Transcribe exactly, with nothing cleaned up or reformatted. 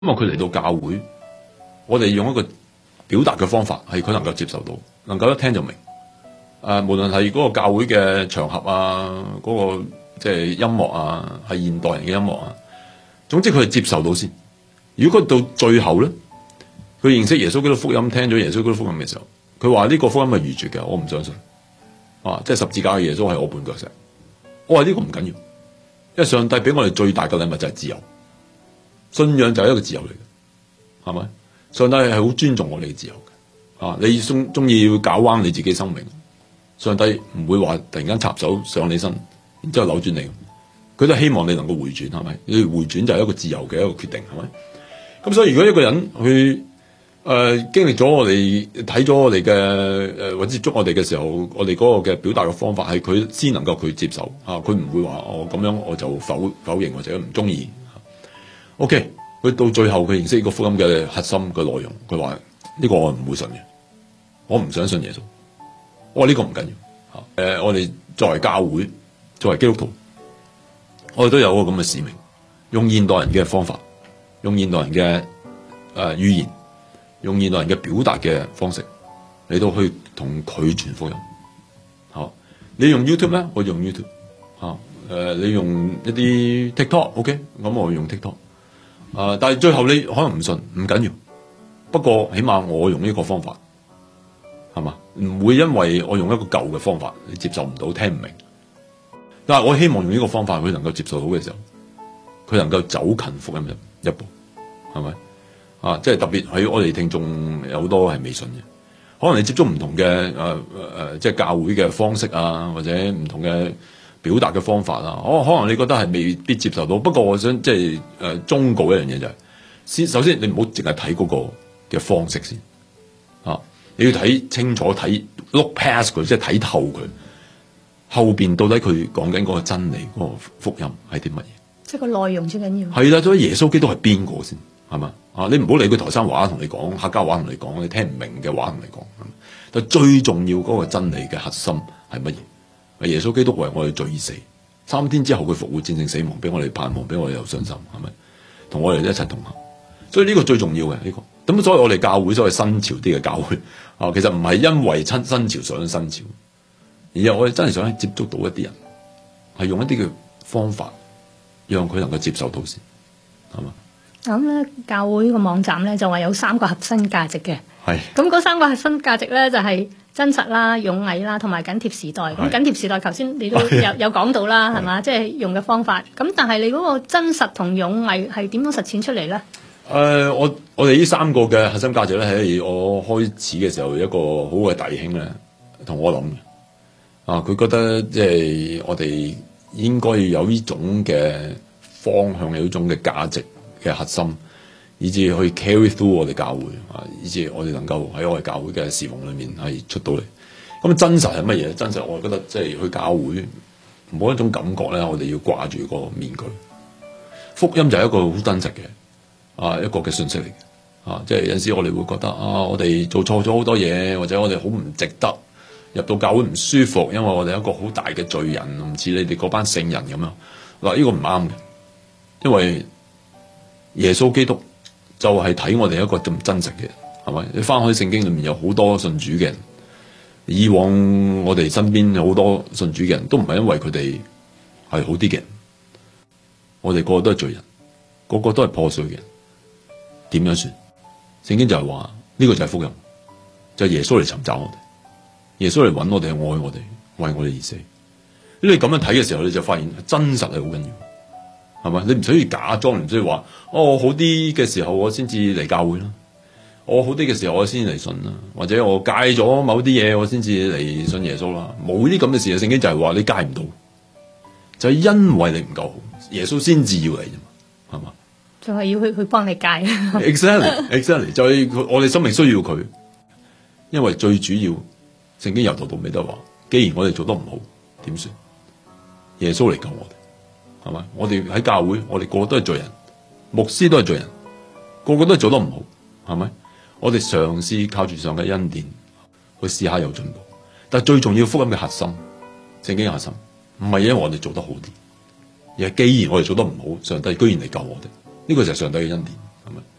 因為佢嚟到教會，我哋用一個表達嘅方法係佢能夠接受到，能夠一聽就明。誒、呃，無論係嗰個教會嘅場合啊，嗰、那個即係音樂啊，係現代人嘅音樂啊，總之佢係接受到先。如果佢到最後咧，佢認識耶穌基督福音，聽咗耶穌基督福音嘅時候，佢話呢個福音係愚拙嘅，我唔相信。啊，即係十字架嘅耶穌係我絆腳石。我話呢個唔緊要，因為上帝俾我哋最大嘅禮物就係自由。信仰就係一個自由嚟嘅，係咪？上帝係好尊重我哋嘅自由嘅。啊，你中中意要搞彎你自己生命，上帝唔會話突然間插手上你身，然之後扭轉你。佢都希望你能夠回轉，係咪？你回轉就係一個自由嘅一個決定，係咪？咁所以如果一個人去誒、呃、經歷咗我哋睇咗我哋嘅誒或者接觸我哋嘅時候，我哋嗰個嘅表達嘅方法係佢先能夠佢接受啊，佢唔會話我咁樣我就否否認或者唔中意。O.K. 佢到最後佢認識呢個福音嘅核心嘅內容，佢話呢個我唔會信嘅，我唔想信耶穌。我話呢個唔緊要嚇。誒、呃，我哋作為教會，作為基督徒，我哋都有個咁嘅使命，用現代人嘅方法，用現代人嘅誒、呃、語言，用現代人嘅表達嘅方式嚟到去同佢傳福音。嚇、啊，你用 YouTube 咧，我用 YouTube 嚇、啊。誒、呃，你用一啲 TikTok，OK，、okay? 咁我用 TikTok。啊、呃！但係最後你可能唔信，唔緊要。不過起碼我用呢個方法，係嘛？唔會因為我用一個舊嘅方法，你接受唔到，聽唔明。但係我希望用呢個方法，佢能夠接受到嘅時候，佢能夠走近福音一一步，係咪？啊！即係特別喺我哋聽眾有好多係未信嘅，可能你接觸唔同嘅誒誒，即係教會嘅方式啊，或者唔同嘅表達嘅方法啦，我可能你覺得係未必接受到，不過我想即係誒忠告一樣嘢就係、是，先首先你唔好淨係睇嗰個嘅方式先，啊，你要睇清楚睇 look past 佢，即係睇透佢後邊到底佢講緊嗰個真理嗰、那個福音係啲乜嘢？ 即係個內容最緊要。 係啦，所以耶穌基督係邊個先係嘛？啊，你唔好理佢台山話同你講，客家話同你講，你聽唔明嘅話同你講。但最重要嗰個真理嘅核心係乜嘢？耶穌基督為我哋罪死，三天之後佢復活戰勝死亡，俾我哋盼望，俾我哋有信心，係咪？同我哋一齊同行，所以呢個最重要嘅呢、這個。咁所以我哋教會所謂新潮啲嘅教會啊，其實唔係因為親新潮上新潮，而係我哋真係想接觸到一啲人，係用一啲嘅方法，讓佢能夠接受到先，係嘛？ 咁咧，教會個網站咧就話有三個核心價值嘅， 係咁嗰三個核心價值咧就係、是。真實啦、勇毅啦，同埋緊貼時代。咁緊貼時代，頭先你都有有講到啦，係嘛？即係用嘅方法。咁但係你嗰個真實同勇毅係點樣實踐出嚟咧？誒、 呃，我我哋呢三個嘅核心價值咧，喺我開始嘅時候，一個好嘅弟兄咧，同我諗嘅。啊，佢覺得即係我哋應該要有呢種嘅方向，有呢種嘅價值嘅核心。以至去 carry through 我哋教會啊，以至我哋能夠喺我哋教會嘅侍奉裏面係出到嚟。咁真實係乜嘢？真實我覺得即係去教會冇一種感覺咧，我哋要掛住個面具。福音就係一個好真實嘅啊一個嘅信息嚟嘅啊，即係有陣時我哋會覺得啊，我哋做錯咗好多嘢，或者我哋好唔值得入到教會唔舒服，因為我哋一個好大嘅罪人，唔似你哋嗰班聖人咁樣。嗱，呢個唔啱嘅，因為耶穌基督就係睇我哋一個咁真實嘅，係咪？你翻開聖經裏面有好多信主嘅人，以往我哋身邊有好多信主嘅人都唔係因為佢哋係好啲嘅人，我哋個個都係罪人，個個都係破碎嘅人，點樣算？聖經就係話呢個就係福音，就係耶穌嚟尋找我哋，耶穌嚟揾我哋，愛我哋，為我哋而死。你咁樣睇嘅時候，你就發現真實係好緊要。係咪？你唔需要假裝，唔需要話哦，我好啲嘅時候我先至嚟教會啦，我好啲嘅時候我先嚟信啦，或者我戒咗某啲嘢我先至嚟信耶穌啦。冇啲咁嘅事啊！聖經就係話你戒唔到，就係因為你唔夠好，耶穌先至要嚟啫嘛，係嘛？ 就係要去去幫你戒。 Exactly, exactly，就係我哋生命需要佢，因為最主要聖經由頭到尾都話，既然我哋做得唔好，點算？耶穌嚟救我哋。係咪？我哋喺教會，我哋個個都係罪人，牧師都係罪人，個個都係做得唔好，係咪？我哋嘗試靠住上嘅恩典去試下有進步，但係最重要福音嘅核心，聖經嘅核心，唔係因為我哋做得好啲，而係既然我哋做得唔好，上帝居然嚟救我哋，呢個就係上帝嘅恩典。 咁啊。